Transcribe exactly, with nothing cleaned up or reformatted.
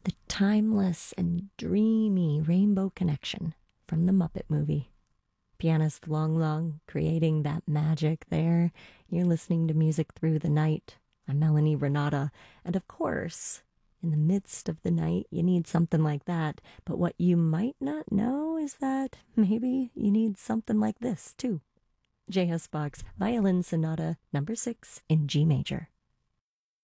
the timeless and dreamy Rainbow Connection from the Muppet movie. Pianist Long Long creating that magic there. You're listening to Music Through the Night. I'm Melanie Renata. And of course, in the midst of the night, you need something like that. But what you might not know is that maybe you need something like this, too. J S. Bach's Violin Sonata number six in G major.